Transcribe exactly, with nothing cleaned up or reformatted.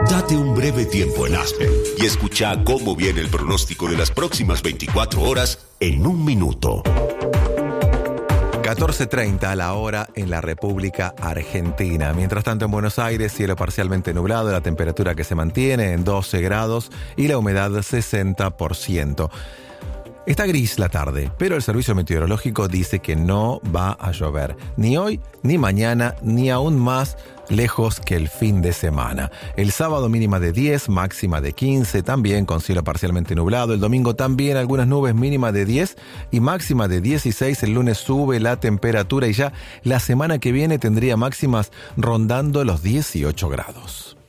Date un breve tiempo en Aspen y escucha cómo viene el pronóstico de las próximas veinticuatro horas en un minuto. catorce treinta a la hora en la República Argentina. Mientras tanto, en Buenos Aires, cielo parcialmente nublado, la temperatura que se mantiene en doce grados y la humedad sesenta por ciento. Está gris la tarde, pero el servicio meteorológico dice que no va a llover, ni hoy, ni mañana, ni aún más lejos que el fin de semana. El sábado mínima de diez, máxima de quince, también con cielo parcialmente nublado. El domingo también algunas nubes, mínima de diez y máxima de dieciséis. El lunes sube la temperatura y ya la semana que viene tendría máximas rondando los dieciocho grados.